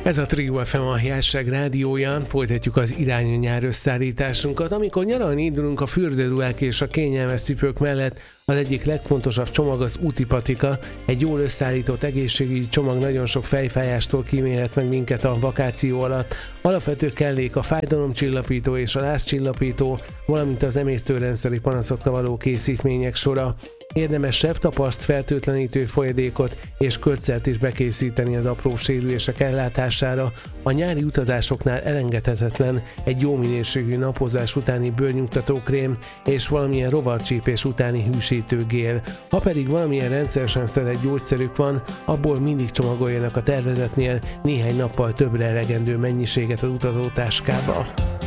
Ez a Trio FM a Jásság rádióján, folytatjuk az Irány a nyár összeállításunkat. Amikor nyaralni indulunk, a fürdőruhák és a kényelmes cipők mellett az egyik legfontosabb csomag az útipatika. Egy jól összeállított egészségügyi csomag nagyon sok fejfájástól kímélhet meg minket a vakáció alatt. Alapvető kellék a fájdalomcsillapító és a lázcsillapító, valamint az emésztőrendszeri panaszokra való készítmények sora. Érdemes sebtapaszt, fertőtlenítő folyadékot és kötszert is bekészíteni az apró sérülések ellátására. A nyári utazásoknál elengedhetetlen egy jó minőségű napozás utáni bőrnyugtató krém és valamilyen rovarcsípés utáni hűsítőgél. Ha pedig valamilyen rendszeresen szedett gyógyszerük van, abból mindig csomagoljanak a tervezetnél néhány nappal többre elegendő mennyiséget az utazótáskába.